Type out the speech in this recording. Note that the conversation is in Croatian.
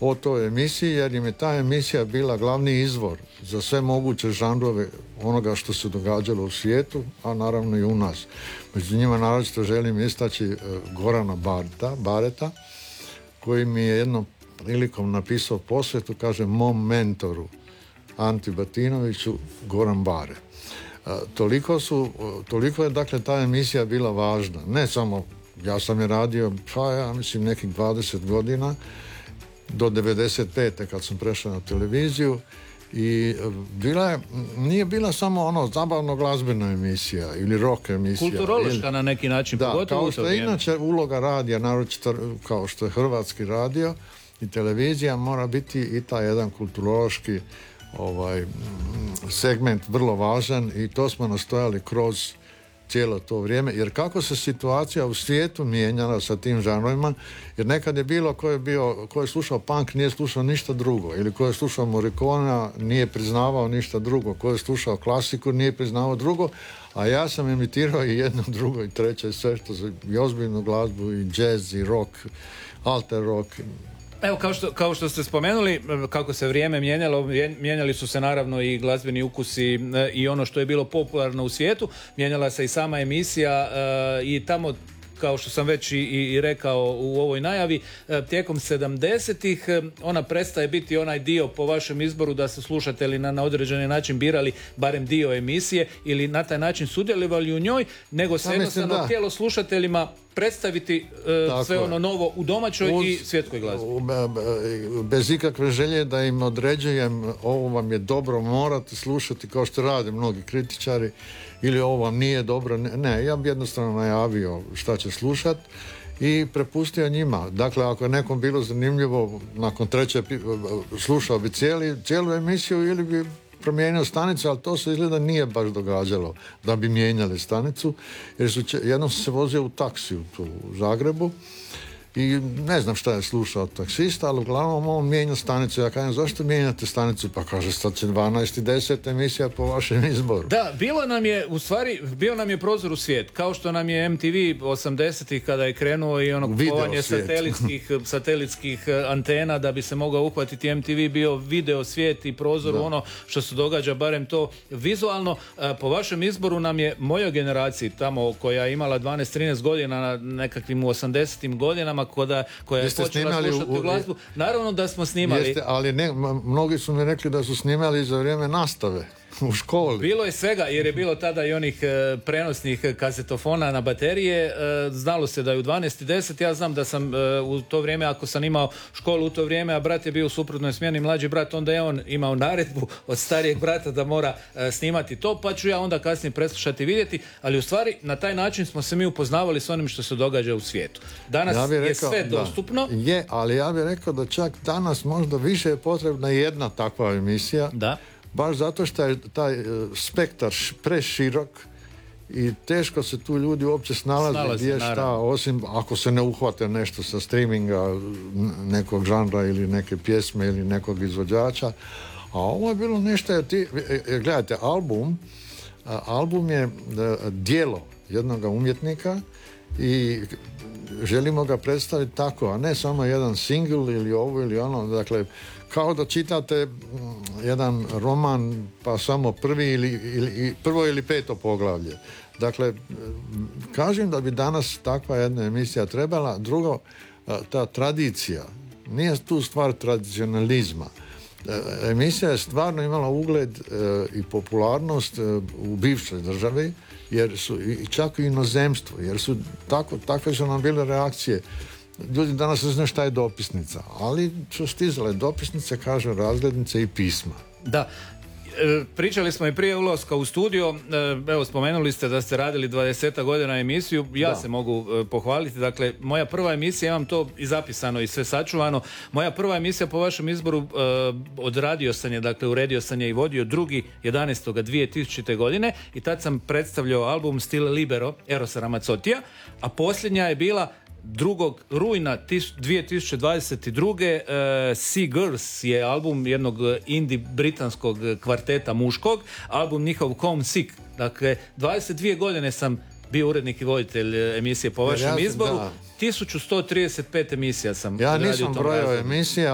o toj emisiji, jer im je ta emisija bila glavni izvor za sve moguće žanrove onoga što se događalo u svijetu, a naravno i u nas. Među njima naročito želim istaći Gorana Bareta, koji mi je jednom prilikom napisao posvetu, kaže, mom mentoru Anti Batinoviću, Goran Bare. Toliko je dakle ta emisija bila važna. Ne samo, ja sam je radio, ja mislim nekih 20 godina, do 95. kad sam prešao na televiziju, i nije bila samo zabavno glazbena emisija ili rock emisija. Kulturološka na neki način, da, pogotovo kao što je inače uloga radija, naročito kao što je Hrvatski radio i televizija, mora biti i taj jedan kulturološki segment vrlo važan, i to smo nastojali kroz cijelo to vrijeme, jer kako se situacija u svijetu mijenjala sa tim žanrovima, jer nekad je bilo ko je slušao punk nije slušao ništa drugo, ili ko je slušao Morricona nije priznavao ništa drugo, ko je slušao klasiku nije priznavao drugo, a ja sam imitirao i jedno, drugo i treće, sve što se, i ozbiljnu glazbu, i jazz, i rock, alter rock. Evo, kao što ste spomenuli, kako se vrijeme mijenjalo, mijenjali su se naravno i glazbeni ukusi i ono što je bilo popularno u svijetu, mijenjala se i sama emisija i tamo, kao što sam već i rekao u ovoj najavi, tijekom 70-ih ona prestaje biti onaj dio po vašem izboru da su slušatelji na određeni način birali barem dio emisije ili na taj način sudjelovali u njoj, nego se jednostavno htjelo slušateljima predstaviti sve ono novo u domaćoj i svjetskoj glazbi. Bez ikakve želje da im određujem ovo vam je dobro, morate slušati, kao što rade mnogi kritičari, ili ovo vam nije dobro. Ne, ja bi jednostavno najavio šta će slušat i prepustio njima. Dakle, ako je nekom bilo zanimljivo, nakon treće slušao bi cijelu emisiju ili bi promijenio stanicu, ali to se izgleda nije baš događalo da bi mijenjali stanicu, jer jednom se vozio u taksiju tu u Zagrebu i ne znam šta je slušao taksista, ali uglavnom on mijenja stanicu. Ja kažem, zašto mijenjate stanicu? Pa kaže, sad će 12.10 emisija po vašem izboru. Da, bio nam je prozor u svijet, kao što nam je MTV 80-ih kada je krenuo i ono kupovanje satelitskih antena da bi se mogao uhvatiti MTV, bio video svijet i prozor ono što se događa, barem to vizualno. Po vašem izboru nam je, mojoj generaciji tamo koja je imala 12-13 godina, na nekakvim 80-im godinama, koja je počela slušati glazbu. Naravno da smo snimali. Jeste, ali mnogi su mi rekli da su snimali za vrijeme nastave u školi. Bilo je svega, jer je bilo tada i onih prenosnih kazetofona na baterije. Znalo se da je u 12:10. Ja znam da sam u to vrijeme, ako sam imao školu u to vrijeme, a brat je bio u suprotnoj smjeni, mlađi brat, onda je on imao naredbu od starijeg brata da mora snimati to, pa ću ja onda kasnije preslušati i vidjeti, ali u stvari na taj način smo se mi upoznavali s onim što se događa u svijetu. Danas je sve dostupno. Je, ali ja bih rekao da čak danas možda više je potrebna jedna takva emisija. Da. Baš zato što je taj spektar preširok i teško se tu ljudi uopće snalaze gdje šta, osim ako se ne uhvate nešto sa streaminga nekog žanra ili neke pjesme ili nekog izvođača. A ovo je bilo nešto, gledajte, album je djelo jednog umjetnika i želimo ga predstaviti tako, a ne samo jedan single ili ovo ili ono. Dakle, kao da čitate jedan roman pa samo prvo ili peto poglavlje. Dakle, kažem da bi danas takva jedna emisija trebala. Drugo, ta tradicija, nije tu stvar tradicionalizma. Emisija je stvarno imala ugled i popularnost u bivšoj državi, jer su čak i inozemstvo, jer su takve su nam bile reakcije. Ljudi danas ne znaju šta je dopisnica, ali su stizale dopisnice, kažu, razglednice i pisma. Da. Pričali smo i prije ulaska u studio, evo spomenuli ste da ste radili 20 godina emisiju, ja se mogu pohvaliti, dakle moja prva emisija, imam to i zapisano i sve sačuvano, moja prva emisija po vašem izboru odradio sam je, dakle uredio sam je i vodio 2.11.2000. godine i tad sam predstavljao album Stile Libero Erosa Ramazzotija, a posljednja je bila 2. rujna 2022. Sea Girls je album jednog indie britanskog kvarteta muškog, album njihov Homesick. Dakle, 22 godine sam bio urednik i voditelj emisije po vašem izboru. 1135 emisija sam radio u tom razdoblju. Ja nisam brojao emisija,